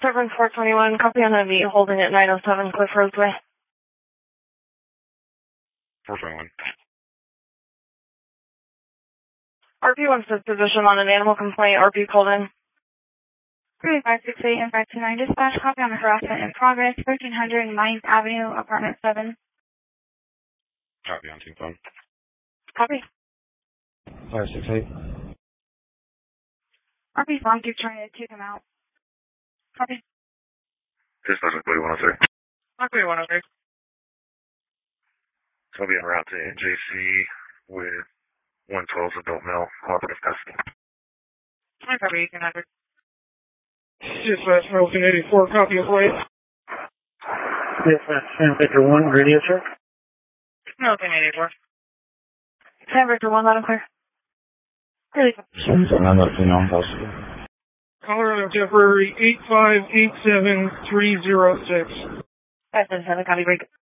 7421, copy on the V, holding at 907 Cliff Roadway. 421. RP wants this position on an animal complaint. RP called in. 3568 and 529 dispatch, copy on the harassment in progress, 1300 9th Avenue, apartment 7. Copy on team phone. Copy. 568. RP phone keeps trying to take him out. Copy. Dispatch on 4103. Copy 103. So I'll be en route to NJC with 112's adult male, cooperative custody. Copy 1800. Dispatch Hamilton 84, copy of voice. Dispatch San Victor 1, radio check. Hamilton 84. San Victor 1, loud and clear. Really? Colorado Temporary 8587306. 577, copy break.